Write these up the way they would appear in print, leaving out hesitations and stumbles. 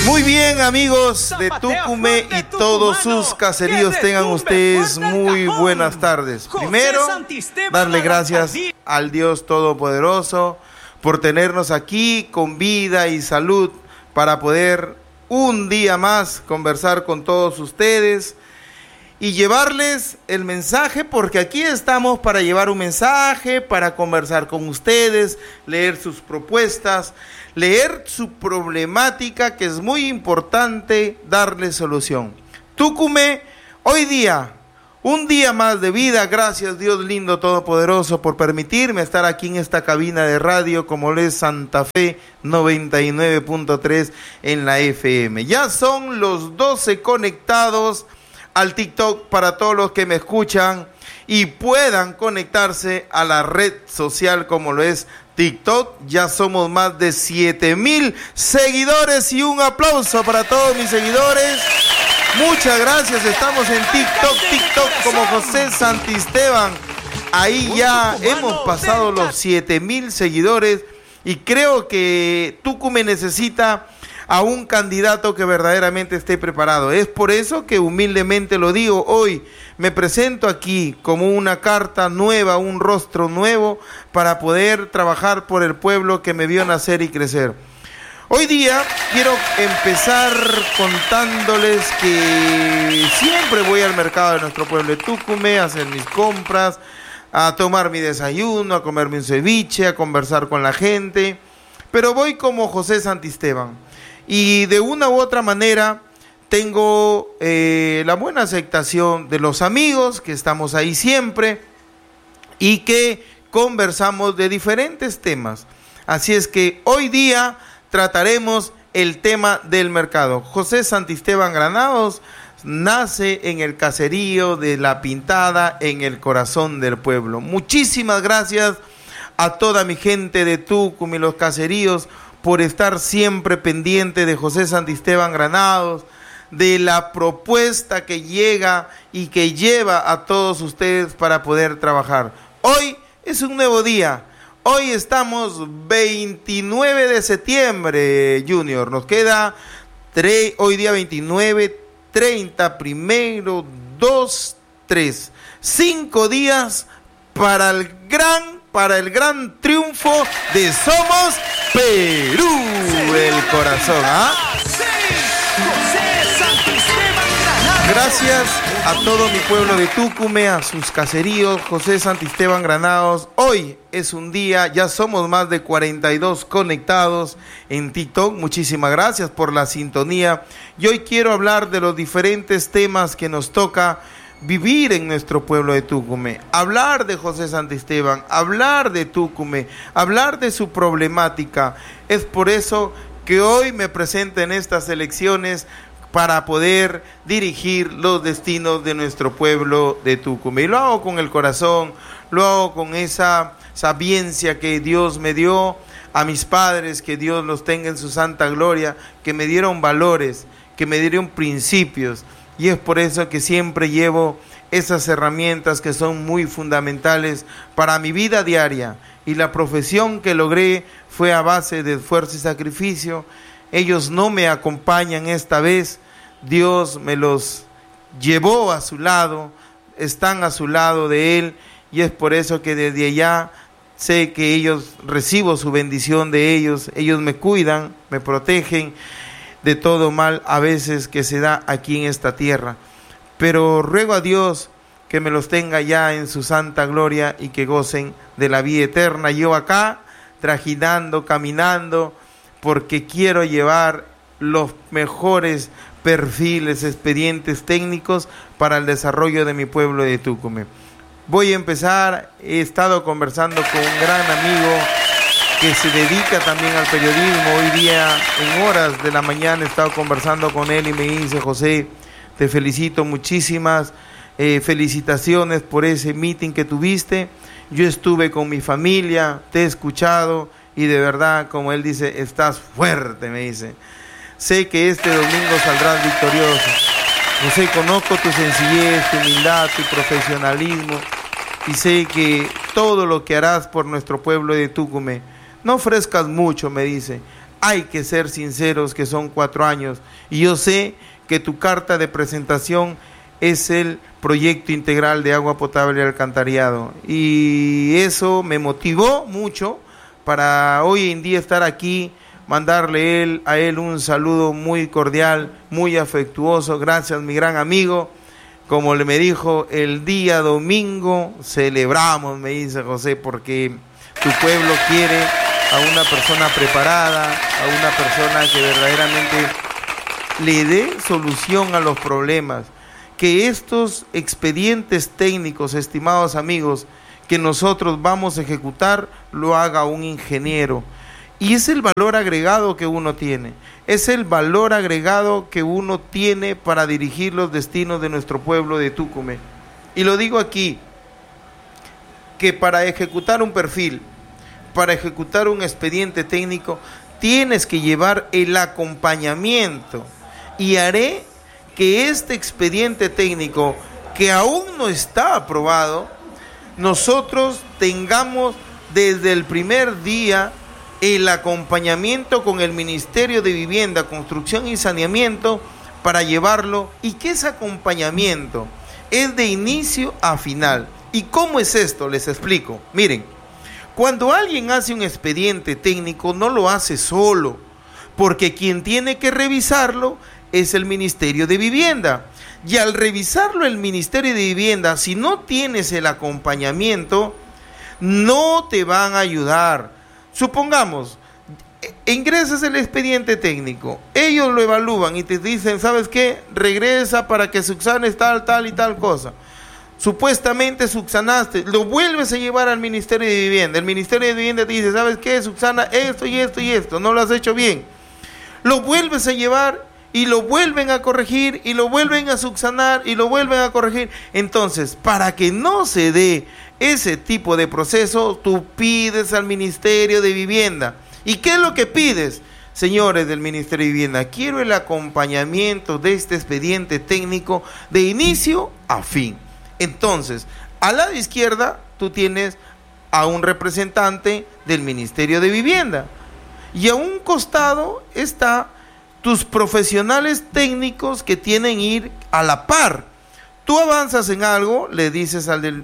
Muy bien, amigos de Tucumé y todos sus caseríos, tengan ustedes muy buenas tardes. Primero, darle gracias al Dios Todopoderoso por tenernos aquí con vida y salud para poder un día más conversar con todos ustedes y llevarles el mensaje, porque aquí estamos para llevar un mensaje, para conversar con ustedes, leer sus propuestas, leer su problemática, que es muy importante darle solución. Tucumé, hoy día, un día más de vida. Gracias Dios lindo todopoderoso por permitirme estar aquí en esta cabina de radio como lo es Santa Fe 99.3 en la FM. Ya son los 12 conectados al TikTok para todos los que me escuchan y puedan conectarse a la red social como lo es TikTok. Ya somos más de 7,000 seguidores y un aplauso para todos mis seguidores. Muchas gracias, estamos en TikTok como José Santisteban. Ahí ya hemos pasado los 7,000 seguidores y creo que Tucumé necesita a un candidato que verdaderamente esté preparado. Es por eso que humildemente lo digo, hoy me presento aquí como una carta nueva, un rostro nuevo para poder trabajar por el pueblo que me vio nacer y crecer. Hoy día quiero empezar contándoles que siempre voy al mercado de nuestro pueblo de Tucumé a hacer mis compras, a tomar mi desayuno, a comerme un ceviche, a conversar con la gente, pero voy como José Santisteban. Y de una u otra manera tengo la buena aceptación de los amigos que estamos ahí siempre y que conversamos de diferentes temas. Así es que hoy día trataremos el tema del mercado. José Santisteban Granados nace en el caserío de La Pintada, en el corazón del pueblo. Muchísimas gracias a toda mi gente de Tucumé y los caseríos por estar siempre pendiente de José Santisteban Granados, de la propuesta que llega y que lleva a todos ustedes para poder trabajar. Hoy es un nuevo día. Hoy estamos 29 de septiembre, Junior. Nos queda hoy día 29, 30, primero, 2, 3. 5 días para el gran triunfo de Somos Perú, el corazón, ¿ah? Gracias a todo mi pueblo de Tucumé, a sus caseríos, José Santisteban Granados. Hoy es un día, ya somos más de 42 conectados en TikTok. Muchísimas gracias por la sintonía. Y hoy quiero hablar de los diferentes temas que nos toca vivir en nuestro pueblo de Tucumé, hablar de José Santisteban, hablar de Tucumé, hablar de su problemática. Es por eso que hoy me presento en estas elecciones para poder dirigir los destinos de nuestro pueblo de Tucumé. Y lo hago con el corazón, lo hago con esa sapiencia que Dios me dio, a mis padres, que Dios los tenga en su santa gloria, que me dieron valores, que me dieron principios. Y es por eso que siempre llevo esas herramientas que son muy fundamentales para mi vida diaria. Y la profesión que logré fue a base de esfuerzo y sacrificio. Ellos no me acompañan esta vez. Dios me los llevó a su lado, están a su lado de Él. Y es por eso que desde allá sé que ellos, recibo su bendición de ellos. Ellos me cuidan, me protegen de todo mal a veces que se da aquí en esta tierra, pero ruego a Dios que me los tenga ya en su santa gloria y que gocen de la vida eterna. Yo acá trajinando, caminando, porque quiero llevar los mejores perfiles, expedientes técnicos para el desarrollo de mi pueblo de Tucumé. Voy a empezar, he estado conversando con un gran amigo que se dedica también al periodismo. Hoy día, en horas de la mañana, he estado conversando con él y me dice: José, te felicito, muchísimas felicitaciones por ese meeting que tuviste. Yo estuve con mi familia, te he escuchado y de verdad, como él dice, estás fuerte, me dice. Sé que este domingo saldrás victorioso. José, conozco tu sencillez, tu humildad, tu profesionalismo y sé que todo lo que harás por nuestro pueblo de Tucumé. No ofrezcas mucho, me dice, hay que ser sinceros que son 4 años. Y yo sé que tu carta de presentación es el proyecto integral de agua potable y alcantarillado. Y eso me motivó mucho para hoy en día estar aquí, mandarle a él un saludo muy cordial, muy afectuoso. Gracias, mi gran amigo. Como le me dijo, el día domingo celebramos, me dice José, porque tu pueblo quiere a una persona preparada, a una persona que verdaderamente le dé solución a los problemas. Que estos expedientes técnicos, estimados amigos, que nosotros vamos a ejecutar, lo haga un ingeniero. Y es el valor agregado que uno tiene. Es el valor agregado que uno tiene para dirigir los destinos de nuestro pueblo de Tucumán. Y lo digo aquí, que para ejecutar un perfil, para ejecutar un expediente técnico, tienes que llevar el acompañamiento. Y haré que este expediente técnico, que aún no está aprobado, nosotros tengamos desde el primer día el acompañamiento con el Ministerio de Vivienda, Construcción y Saneamiento para llevarlo, y que ese acompañamiento es de inicio a final. ¿Y cómo es esto? Les explico. Miren, cuando alguien hace un expediente técnico no lo hace solo, porque quien tiene que revisarlo es el Ministerio de Vivienda. Y al revisarlo el Ministerio de Vivienda, si no tienes el acompañamiento, no te van a ayudar. Supongamos, ingresas el expediente técnico, ellos lo evalúan y te dicen, ¿sabes qué? Regresa para que subsanes tal y tal cosa. Supuestamente subsanaste, lo vuelves a llevar al Ministerio de Vivienda. El Ministerio de Vivienda te dice, ¿sabes qué? Subsana esto y esto y esto, no lo has hecho bien. Lo vuelves a llevar y lo vuelven a corregir y lo vuelven a subsanar y lo vuelven a corregir. Entonces, para que no se dé ese tipo de proceso, tú pides al Ministerio de Vivienda. ¿Y qué es lo que pides? Señores del Ministerio de Vivienda, quiero el acompañamiento de este expediente técnico de inicio a fin. Entonces, al lado izquierda, tú tienes a un representante del Ministerio de Vivienda. Y a un costado está tus profesionales técnicos que tienen que ir a la par. Tú avanzas en algo, le dices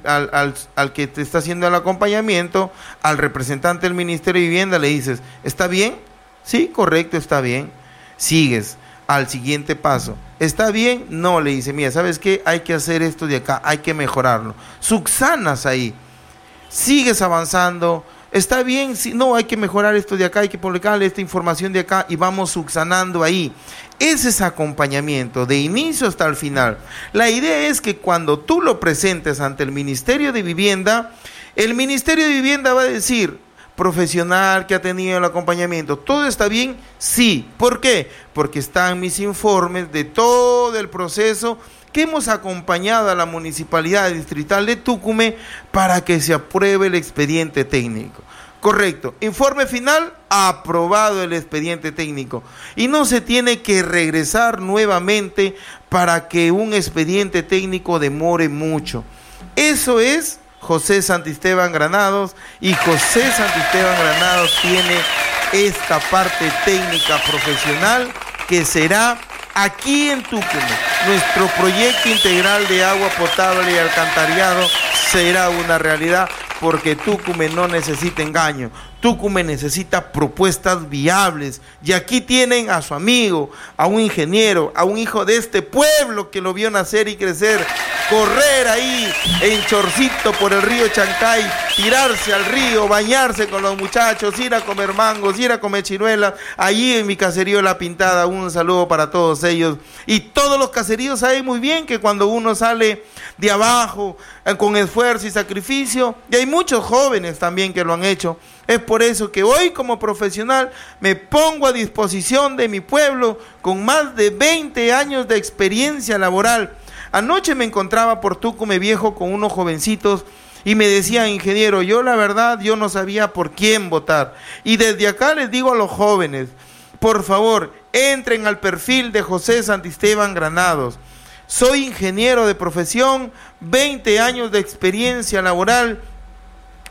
al que te está haciendo el acompañamiento, al representante del Ministerio de Vivienda, le dices, ¿está bien? Sí, correcto, está bien. Sigues al siguiente paso. ¿Está bien? No, le dice, mira, ¿sabes qué? Hay que hacer esto de acá, hay que mejorarlo. Subsanas ahí. Sigues avanzando. ¿Está bien? Sí, no, hay que mejorar esto de acá, hay que publicarle esta información de acá y vamos subsanando ahí. Ese es acompañamiento, de inicio hasta el final. La idea es que cuando tú lo presentes ante el Ministerio de Vivienda, el Ministerio de Vivienda va a decir, profesional que ha tenido el acompañamiento, ¿todo está bien? Sí. ¿Por qué? Porque están mis informes de todo el proceso que hemos acompañado a la Municipalidad Distrital de Tucumán para que se apruebe el expediente técnico. Correcto. Informe final, aprobado el expediente técnico. Y no se tiene que regresar nuevamente para que un expediente técnico demore mucho. Eso es José Santisteban Granados, y José Santisteban Granados tiene esta parte técnica profesional que será aquí en Tucumán. Nuestro proyecto integral de agua potable y alcantarillado será una realidad, porque Tucumán no necesita engaño. Tucumán necesita propuestas viables. Y aquí tienen a su amigo, a un ingeniero, a un hijo de este pueblo que lo vio nacer y crecer, correr ahí en chorcito por el río Chancay, tirarse al río, bañarse con los muchachos, ir a comer mangos, ir a comer ciruelas, allí en mi caserío La Pintada. Un saludo para todos ellos. Y todos los caseríos saben muy bien que cuando uno sale de abajo, con esfuerzo y sacrificio, y hay muchos jóvenes también que lo han hecho. Es por eso que hoy como profesional me pongo a disposición de mi pueblo con más de 20 años de experiencia laboral. Anoche me encontraba por Tucumán Viejo con unos jovencitos y me decían, ingeniero, yo la verdad, yo no sabía por quién votar. Y desde acá les digo a los jóvenes, por favor, entren al perfil de José Santisteban Granados. Soy ingeniero de profesión, 20 años de experiencia laboral,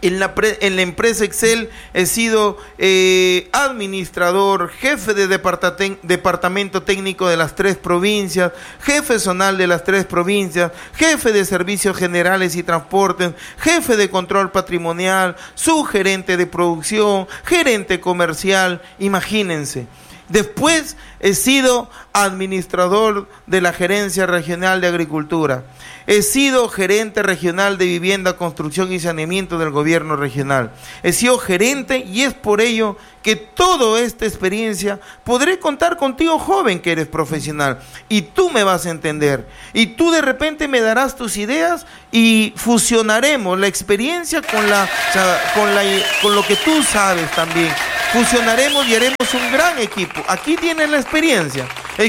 En la empresa Excel he sido administrador, jefe de departamento técnico de las 3 provincias, jefe zonal de las 3 provincias, jefe de servicios generales y transportes, jefe de control patrimonial, subgerente de producción, gerente comercial, imagínense. Después he sido administrador de la Gerencia Regional de Agricultura. He sido gerente regional de vivienda, construcción y saneamiento del gobierno regional. He sido gerente y es por ello que toda esta experiencia podré contar contigo, joven, que eres profesional. Y tú me vas a entender. Y tú de repente me darás tus ideas y fusionaremos la experiencia con lo que tú sabes también. Fusionaremos y haremos un gran equipo. Aquí tienes la experiencia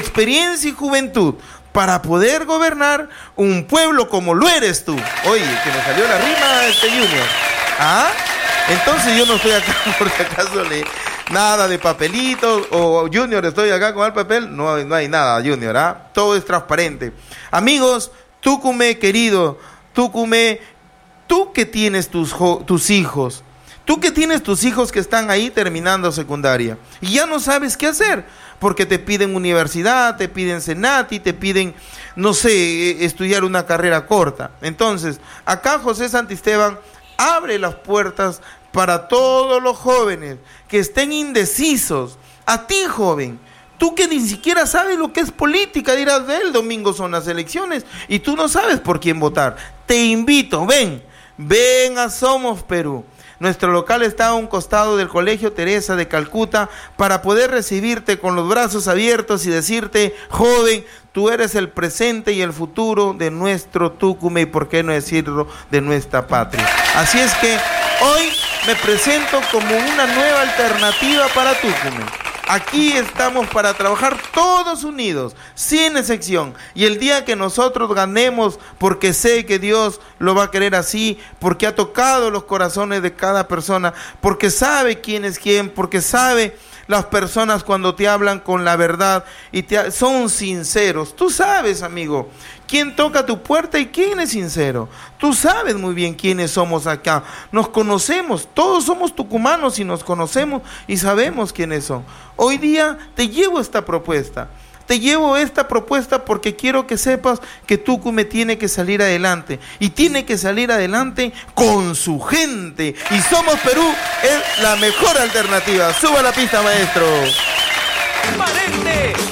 y juventud para poder gobernar un pueblo como lo eres tú. Oye, que me salió la rima Junior. ¿Ah? Entonces yo no estoy acá por si acaso nada de papelitos o Junior, estoy acá con el papel. No hay nada, Junior, ¿ah? Todo es transparente. Amigos, Tucumé querido, Tucumé, tú que tienes tus hijos. Tú que tienes tus hijos que están ahí terminando secundaria y ya no sabes qué hacer, porque te piden universidad, te piden Senati, te piden, no sé, estudiar una carrera corta. Entonces, acá José Santisteban abre las puertas para todos los jóvenes que estén indecisos. A ti, joven, tú que ni siquiera sabes lo que es política, dirás, el domingo son las elecciones y tú no sabes por quién votar. Te invito, ven a Somos Perú. Nuestro local está a un costado del Colegio Teresa de Calcuta para poder recibirte con los brazos abiertos y decirte, joven, tú eres el presente y el futuro de nuestro Tucumé y por qué no decirlo, de nuestra patria. Así es que hoy me presento como una nueva alternativa para Tucumé. Aquí estamos para trabajar todos unidos, sin excepción. Y el día que nosotros ganemos, porque sé que Dios lo va a querer así, porque ha tocado los corazones de cada persona, porque sabe quién es quién, porque sabe las personas cuando te hablan con la verdad y son sinceros. Tú sabes, amigo, quién toca tu puerta y quién es sincero. Tú sabes muy bien quiénes somos acá. Nos conocemos, todos somos tucumanos y nos conocemos y sabemos quiénes son. Hoy día te llevo esta propuesta. Te llevo esta propuesta porque quiero que sepas que Tucumé tiene que salir adelante y tiene que salir adelante con su gente. Y Somos Perú es la mejor alternativa. Suba la pista, maestro. ¡Valente!